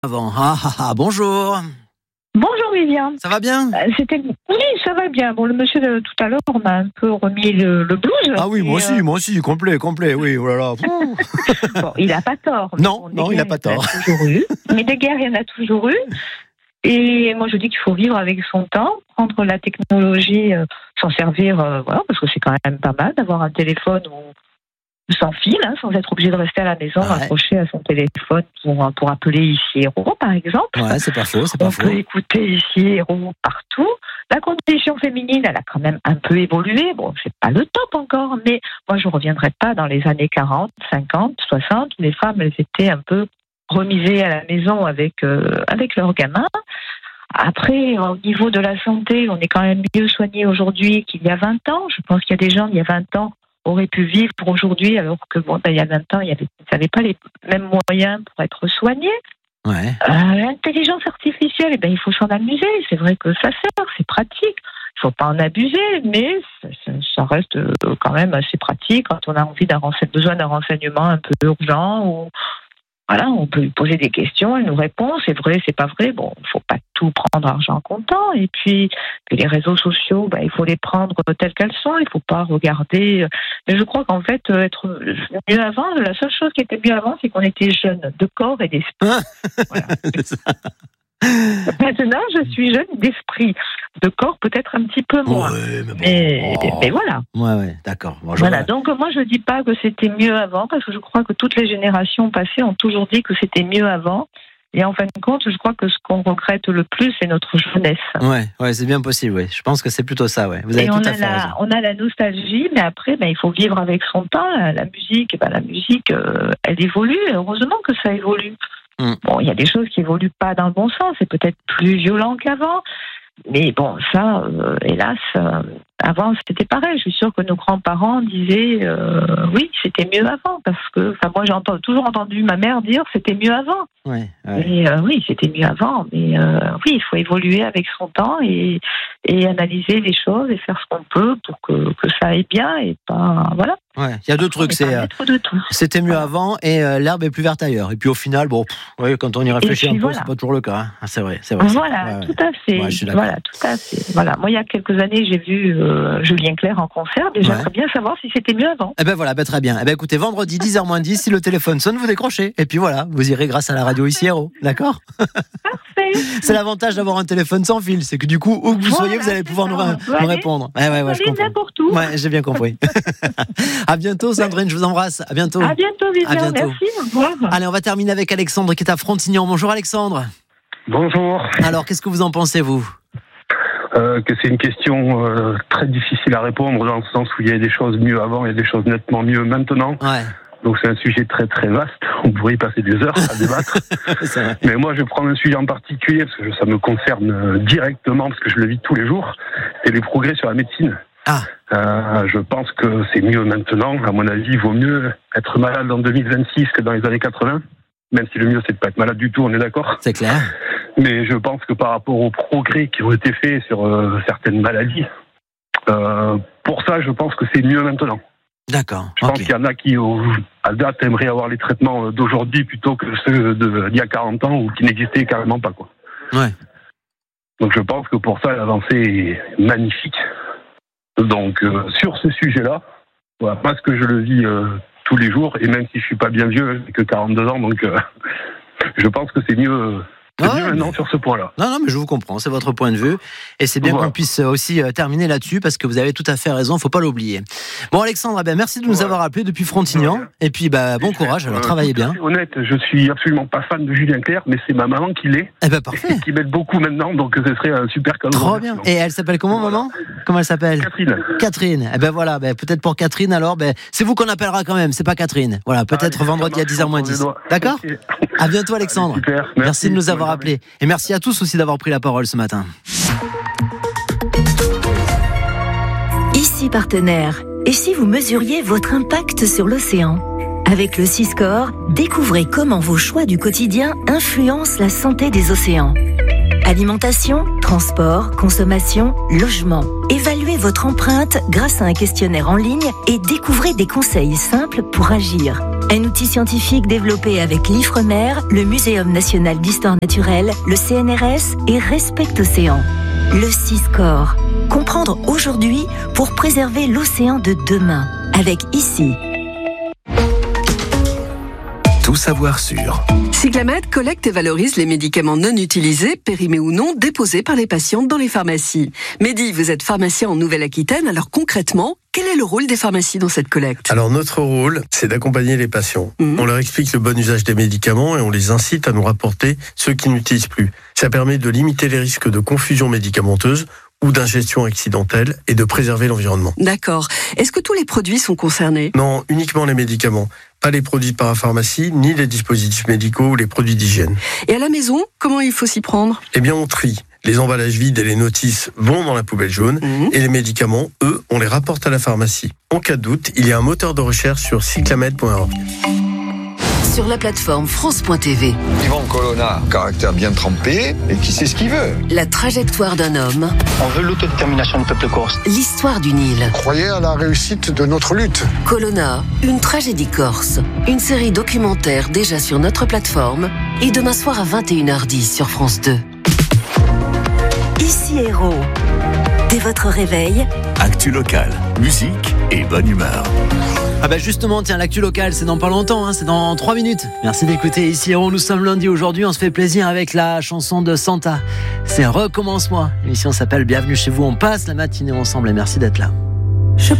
Avant. Bonjour. Bonjour Viviane. Ça va bien? Oui, ça va bien. Bon, le monsieur de tout à l'heure m'a un peu remis le blues. Ah oui, moi aussi, complet, oui, oh là là. Bon, il n'a pas tort. Non, il n'a pas tort. Mais des guerres, il y en a toujours eu. Et moi, je dis qu'il faut vivre avec son temps, prendre la technologie, s'en servir, parce que c'est quand même pas mal d'avoir un téléphone sans fil, sans être obligé de rester à la maison, accroché à son téléphone pour appeler ici Héros, par exemple. Ouais, c'est pas faux, On peut écouter ici Héros partout. La condition féminine, elle a quand même un peu évolué. Bon, c'est pas le top encore, mais moi, je reviendrai pas dans les années 40, 50, 60, où les femmes, elles étaient un peu remisées à la maison avec leurs gamins. Après, au niveau de la santé, on est quand même mieux soigné aujourd'hui qu'il y a 20 ans. Je pense qu'il y a des gens, il y a 20 ans, auraient pu vivre pour aujourd'hui, alors que il y a 20 ans, ils n'avaient pas les mêmes moyens pour être soignés. Ouais. L'intelligence artificielle, il faut s'en amuser. C'est vrai que ça sert, c'est pratique. Il ne faut pas en abuser, mais ça reste quand même assez pratique quand on a besoin d'un renseignement un peu urgent ou voilà, on peut lui poser des questions, elle nous répond, c'est vrai, c'est pas vrai. Bon, il ne faut pas tout prendre argent comptant. Et puis les réseaux sociaux, il faut les prendre telles qu'elles sont. Il ne faut pas regarder. Mais je crois qu'en fait, être mieux avant, la seule chose qui était mieux avant, c'est qu'on était jeunes de corps et d'esprit. Voilà. Maintenant, je suis jeune d'esprit. De corps, peut-être un petit peu moins. Mais voilà. Ouais, d'accord. Bon, voilà. Donc, moi, je ne dis pas que c'était mieux avant, parce que je crois que toutes les générations passées ont toujours dit que c'était mieux avant. Et en fin de compte, je crois que ce qu'on regrette le plus, c'est notre jeunesse. Ouais, c'est bien possible, ouais. Je pense que c'est plutôt ça, ouais. Vous avez tout à fait raison. On a la nostalgie, mais après, il faut vivre avec son temps. La musique, elle évolue. Heureusement que ça évolue. Bon, il y a des choses qui évoluent pas dans le bon sens. C'est peut-être plus violent qu'avant. Mais bon, ça, hélas, avant, c'était pareil. Je suis sûre que nos grands-parents disaient oui, c'était mieux avant. Parce que, moi, j'ai toujours entendu ma mère dire c'était mieux avant. Ouais. Et oui, c'était mieux avant. Mais oui, il faut évoluer avec son temps et analyser les choses et faire ce qu'on peut pour que ça aille bien et pas. Voilà. Ouais, il y a deux trucs. C'était mieux avant et l'herbe est plus verte ailleurs. Et puis au final, quand on y réfléchit un peu, c'est pas toujours le cas. Hein. C'est vrai. Voilà, tout à fait. Voilà, tout à fait. Voilà. Moi, il y a quelques années, j'ai vu Julien Clerc en concert. Et j'aimerais bien savoir si c'était mieux avant. Très bien. Écoutez, vendredi 10h-10, si le téléphone sonne, vous décrochez. Et puis voilà, vous irez grâce à la radio ici Héros. D'accord? Parfait. C'est l'avantage d'avoir un téléphone sans fil. C'est que du coup, où que vous soyez, vous allez pouvoir nous répondre. Je comprends. N'importe où. Ouais, j'ai bien compris. À bientôt, Sandrine, je vous embrasse. À bientôt. À bientôt, Viviane. Merci. Au revoir. Allez, on va terminer avec Alexandre qui est à Frontignan. Bonjour, Alexandre. Bonjour. Alors, qu'est-ce que vous en pensez, vous? Que c'est une question très difficile à répondre, dans le sens où il y a des choses mieux avant, il y a des choses nettement mieux maintenant. Ouais. Donc c'est un sujet très très vaste, on pourrait y passer des heures à débattre. Mais moi je prends un sujet en particulier, parce que ça me concerne directement, parce que je le vis tous les jours, c'est les progrès sur la médecine. Je pense que c'est mieux maintenant. À mon avis, il vaut mieux être malade en 2026 que dans les années 80. Même si le mieux, c'est de pas être malade du tout, on est d'accord. C'est clair. Mais je pense que par rapport aux progrès qui ont été faits sur certaines maladies, pour ça, je pense que c'est mieux maintenant. D'accord. Je pense qu'il y en a qui, à date, aimeraient avoir les traitements d'aujourd'hui plutôt que ceux d'il y a 40 ans ou qui n'existaient carrément pas, quoi. Ouais. Donc je pense que pour ça, l'avancée est magnifique. Donc sur ce sujet-là, parce que je le vis tous les jours, et même si je suis pas bien vieux, j'ai que 42 ans, donc je pense que c'est mieux maintenant sur ce point-là. Non, mais je vous comprends, c'est votre point de vue, et c'est bien qu'on puisse aussi terminer là-dessus, parce que vous avez tout à fait raison, faut pas l'oublier. Bon, Alexandre, merci de nous avoir appelés depuis Frontignan, et puis bon courage, alors travaillez bien. Honnête, je suis absolument pas fan de Julien Clerc, mais c'est ma maman qui l'est. Parfait. Qui m'aide beaucoup maintenant, donc ce serait un super cadeau. Trop bien. Et elle s'appelle comment, maman? Comment elle s'appelle? Catherine. Voilà, peut-être pour Catherine, alors, c'est vous qu'on appellera quand même, c'est pas Catherine. Voilà, peut-être vendredi à 10h-10. D'accord? Okay. À bientôt, Alexandre. Super. Merci de nous avoir appelés. Et merci à tous aussi d'avoir pris la parole ce matin. Ici Partenaire. Et si vous mesuriez votre impact sur l'océan? Avec le Siscore, découvrez comment vos choix du quotidien influencent la santé des océans. Alimentation, transport, consommation, logement. Évaluez votre empreinte grâce à un questionnaire en ligne et découvrez des conseils simples pour agir. Un outil scientifique développé avec l'IFREMER, le Muséum national d'histoire naturelle, le CNRS et Respect Océan. Le Siscor. Comprendre aujourd'hui pour préserver l'océan de demain. Avec ici. Tout savoir sur. Cyclamed collecte et valorise les médicaments non utilisés, périmés ou non, déposés par les patientes dans les pharmacies. Mehdi, vous êtes pharmacien en Nouvelle-Aquitaine, alors concrètement, quel est le rôle des pharmacies dans cette collecte ? Alors notre rôle, c'est d'accompagner les patients. On leur explique le bon usage des médicaments et on les incite à nous rapporter ceux qui n'utilisent plus. Ça permet de limiter les risques de confusion médicamenteuse ou d'ingestion accidentelle et de préserver l'environnement. D'accord. Est-ce que tous les produits sont concernés ? Non, uniquement les médicaments. Pas les produits de parapharmacie, ni les dispositifs médicaux ou les produits d'hygiène. Et à la maison, comment il faut s'y prendre ? Eh bien, on trie. Les emballages vides et les notices vont dans la poubelle jaune et les médicaments, eux, on les rapporte à la pharmacie. En cas de doute, il y a un moteur de recherche sur cyclamed.org. Sur la plateforme France.tv. Yvan Colonna, caractère bien trempé et qui sait ce qu'il veut. La trajectoire d'un homme. On veut l'autodétermination du peuple corse. L'histoire d'une île. Croyez à la réussite de notre lutte. Colonna, une tragédie corse. Une série documentaire déjà sur notre plateforme et demain soir à 21h10 sur France 2. Ici Héros. Dès votre réveil. Actu locale, musique et bonne humeur. Ah bah justement, tiens, l'actu locale, c'est dans pas longtemps, c'est dans 3 minutes. Merci d'écouter Ici Héros, nous sommes lundi aujourd'hui, on se fait plaisir avec la chanson de Santa. C'est Recommence-moi. L'émission s'appelle Bienvenue chez vous, on passe la matinée ensemble et merci d'être là.